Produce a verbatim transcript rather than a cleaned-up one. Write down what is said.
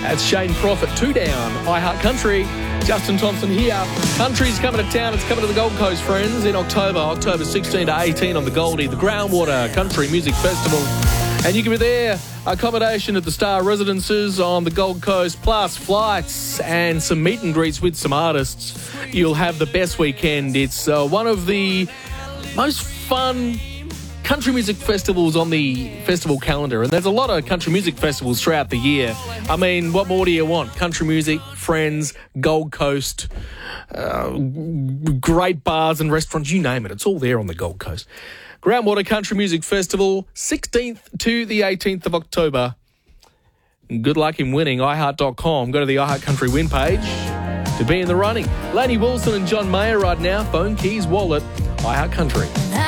That's Shane Prophet, two down. iHeart Country. Justin Thompson here. Country's coming to town. It's coming to the Gold Coast, friends, in October, October sixteen to eighteen on the Goldie, the Groundwater Country Music Festival. And you can be there. Accommodation at the Star Residences on the Gold Coast, plus flights and some meet and greets with some artists. You'll have the best weekend. It's uh, one of the most fun country music festivals on the festival calendar, and there's a lot of country music festivals throughout the year. I mean, what more do you want? Country music, friends, Gold Coast, uh, great bars and restaurants, you name it. It's all there on the Gold Coast. Groundwater Country Music Festival, sixteenth to the eighteenth of October. Good luck in winning. i heart dot com. Go to the iHeart Country win page to be in the running. Laney Wilson and John Mayer right now. Phone, keys, wallet, iHeart Country.